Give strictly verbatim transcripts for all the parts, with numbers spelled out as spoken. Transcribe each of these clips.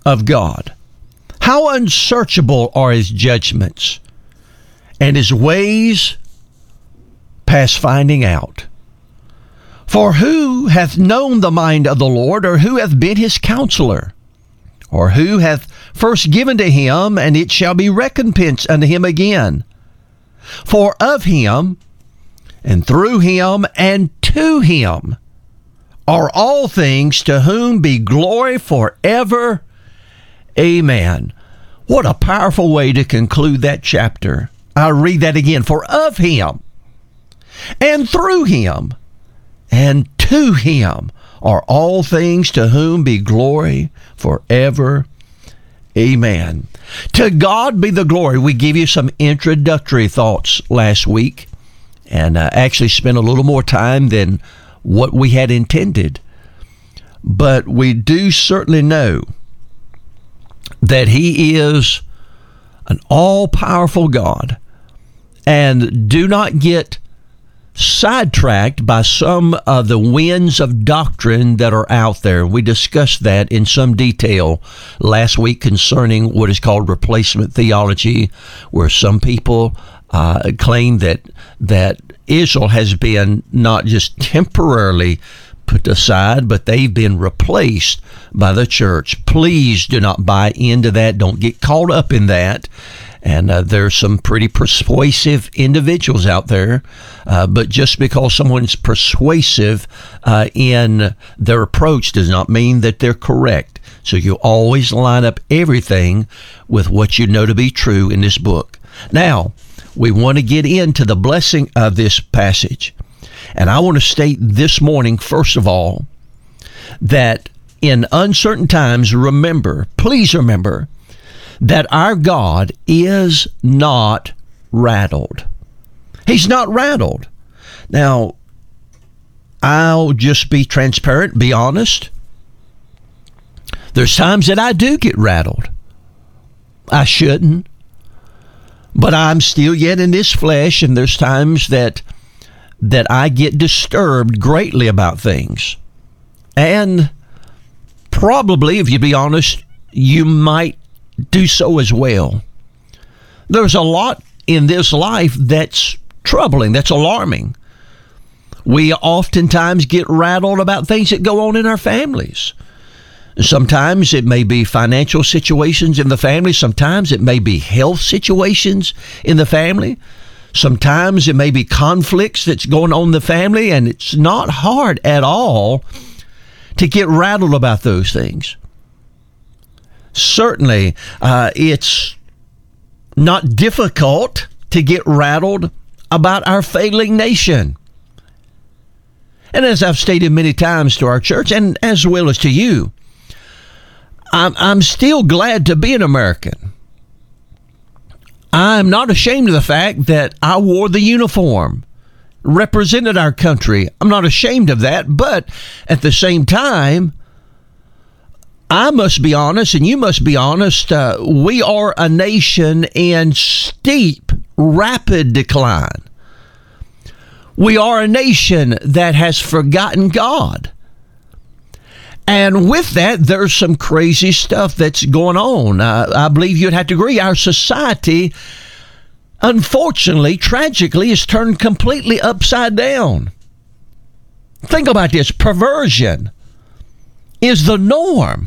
of God. How unsearchable are his judgments, and his ways past finding out. For who hath known the mind of the Lord, or who hath been his counselor? Or who hath first given to him, and it shall be recompensed unto him again? For of him, and through him, and to him are all things, to whom be glory forever. Amen. What a powerful way to conclude that chapter. I'll read that again. For of him, and through him, and to him are all things, to whom be glory forever. Amen. To God be the glory. We gave you some introductory thoughts last week, and uh, actually spent a little more time than what we had intended. But we do certainly know that he is an all-powerful God. And do not get sidetracked by some of the winds of doctrine that are out there. We discussed that in some detail last week concerning what is called replacement theology, where some people uh, claim that that Israel has been not just temporarily put aside, but they've been replaced by the church. Please do not buy into that. Don't get caught up in that. And uh, there's some pretty persuasive individuals out there, uh, but just because someone's persuasive uh, in their approach does not mean that they're correct. So you always line up everything with what you know to be true in this book. Now, we want to get into the blessing of this passage. And I want to state this morning, first of all, that in uncertain times, remember, please remember, that our God is not rattled. He's not rattled. Now, I'll just be transparent, be honest. There's times that I do get rattled. I shouldn't. But I'm still yet in this flesh, and there's times that that I get disturbed greatly about things. And probably, if you be honest, you might do so as well. There's a lot in this life that's troubling, that's alarming. We oftentimes get rattled about things that go on in our families. Sometimes it may be financial situations in the family. Sometimes it may be health situations in the family. Sometimes it may be conflicts that's going on in the family, and it's not hard at all to get rattled about those things. Certainly, uh, it's not difficult to get rattled about our failing nation. And as I've stated many times to our church, and as well as to you, I'm, I'm still glad to be an American. I'm not ashamed of the fact that I wore the uniform, represented our country. I'm not ashamed of that, but at the same time, I must be honest, and you must be honest, uh, we are a nation in steep, rapid decline. We are a nation that has forgotten God. And with that, there's some crazy stuff that's going on. Uh, I believe you'd have to agree, our society, unfortunately, tragically, is turned completely upside down. Think about this. Perversion is the norm,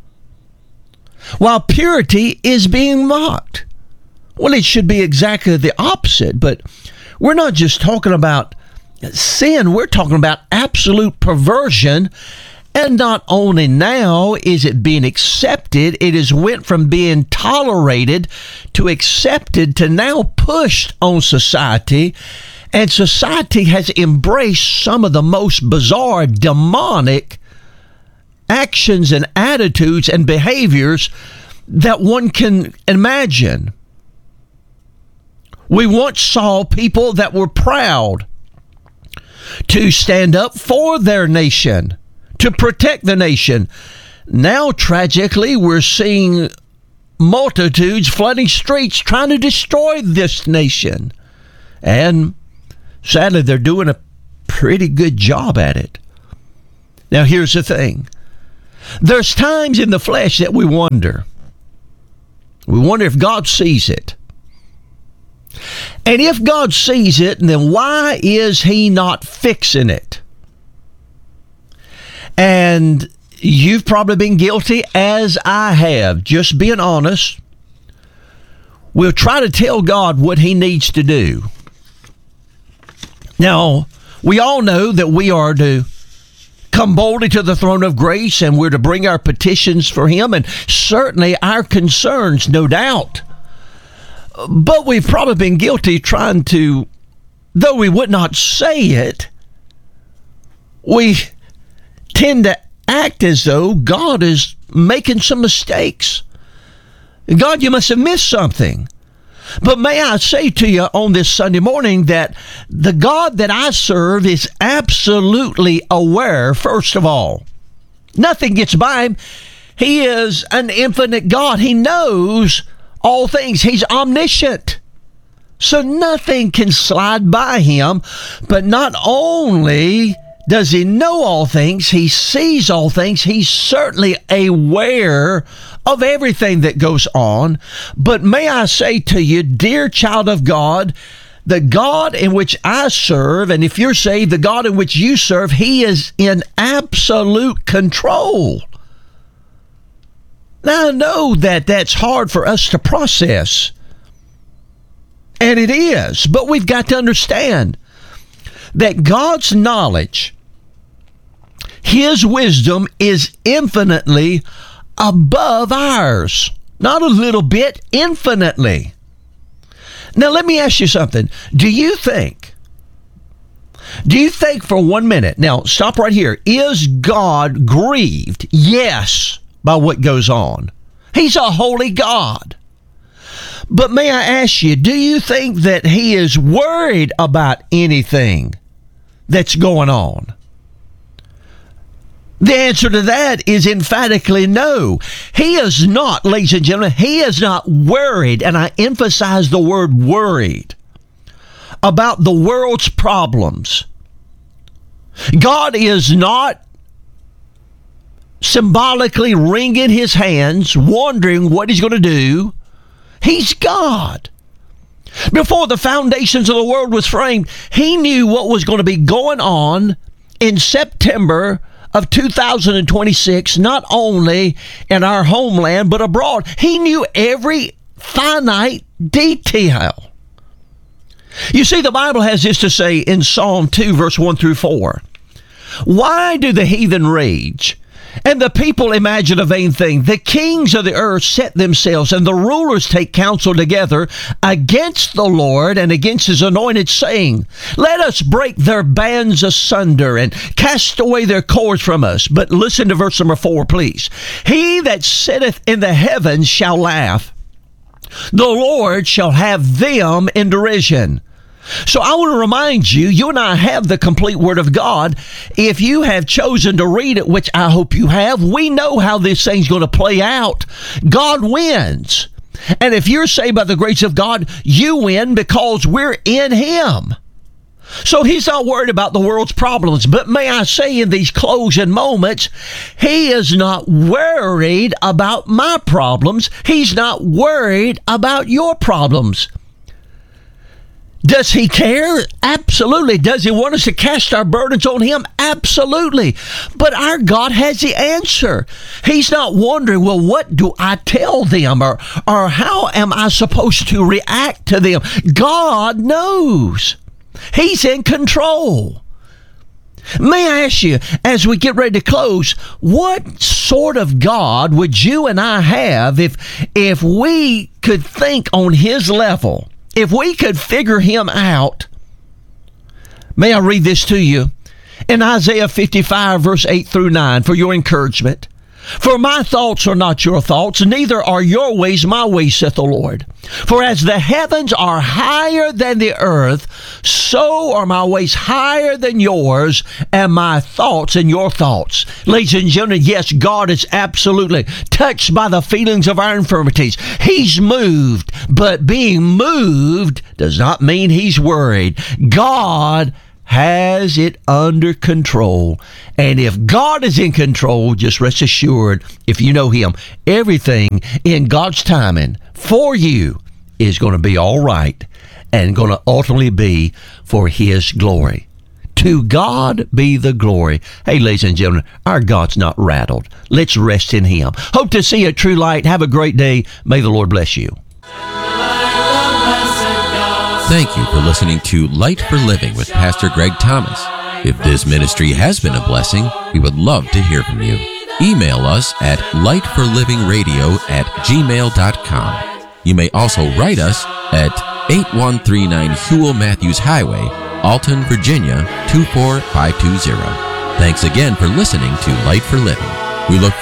while purity is being mocked. Well, it should be exactly the opposite, but we're not just talking about sin, we're talking about absolute perversion. And not only now is it being accepted, it has went from being tolerated to accepted to now pushed on society. And society has embraced some of the most bizarre, demonic actions and attitudes and behaviors that one can imagine. We once saw people that were proud to stand up for their nation, to protect the nation. Now, tragically, we're seeing multitudes flooding streets trying to destroy this nation. And sadly, they're doing a pretty good job at it. Now, here's the thing. There's times in the flesh that we wonder. We wonder if God sees it. And if God sees it, then why is he not fixing it? And you've probably been guilty, as I have, just being honest. We'll try to tell God what he needs to do. Now, we all know that we are to come boldly to the throne of grace, and we're to bring our petitions for him, and certainly our concerns, no doubt. But we've probably been guilty trying to, though we would not say it, we tend to act as though God is making some mistakes. God, you must have missed something. But may I say to you on this Sunday morning that the God that I serve is absolutely aware, first of all. Nothing gets by him. He is an infinite God. He knows all things. He's omniscient. So nothing can slide by him. But not only does he know all things, he sees all things. He's certainly aware of everything that goes on. But may I say to you, dear child of God, the God in which I serve, and if you're saved, the God in which you serve, he is in absolute control. Now, I know that that's hard for us to process. And it is. But we've got to understand that God's knowledge, his wisdom, is infinitely above ours. Not a little bit, infinitely. Now, let me ask you something. Do you think, do you think for one minute, now stop right here, is God grieved? Yes, by what goes on. He's a holy God. But may I ask you, do you think that he is worried about anything that's going on? The answer to that is emphatically no. He is not, ladies and gentlemen, he is not worried, and I emphasize the word worried, about the world's problems. God is not symbolically wringing his hands, wondering what he's going to do. He's God. Before the foundations of the world was framed, he knew what was going to be going on in September of two thousand twenty-six, not only in our homeland, but abroad. He knew every finite detail. You see, the Bible has this to say in Psalm two, verse one through four. Why do the heathen rage, and the people imagine a vain thing? The kings of the earth set themselves, and the rulers take counsel together against the Lord and against his anointed, saying, let us break their bands asunder and cast away their cords from us. But listen to verse number four, please. He that sitteth in the heavens shall laugh. The Lord shall have them in derision. So I want to remind you, you and I have the complete Word of God. If you have chosen to read it, which I hope you have, we know how this thing's going to play out. God wins. And if you're saved by the grace of God, you win because we're in him. So he's not worried about the world's problems. But may I say in these closing moments, he is not worried about my problems. He's not worried about your problems. Does he care? Absolutely. Does he want us to cast our burdens on him? Absolutely. But our God has the answer. He's not wondering, well, what do I tell them? Or, or how am I supposed to react to them? God knows. He's in control. May I ask you, as we get ready to close, what sort of God would you and I have if, if we could think on his level? If we could figure him out? May I read this to you in Isaiah fifty-five, verse eight through nine, for your encouragement. For my thoughts are not your thoughts, neither are your ways my ways, saith the Lord. For as the heavens are higher than the earth, so are my ways higher than yours, and my thoughts than your thoughts. Ladies and gentlemen, yes, God is absolutely touched by the feelings of our infirmities. He's moved, but being moved does not mean he's worried. God has it under control. And if God is in control, just rest assured, if you know him, everything in God's timing for you is going to be all right and going to ultimately be for his glory. To God be the glory. Hey, ladies and gentlemen, our God's not rattled. Let's rest in him. Hope to see you at True Light. Have a great day. May the Lord bless you. Thank you for listening to Light for Living with Pastor Greg Thomas. If this ministry has been a blessing, we would love to hear from you. Email us at light for living radio at gmail dot com. You may also write us at eight one three nine Huell Matthews Highway, Alton, Virginia two four five two zero. Thanks again for listening to Light for Living. We look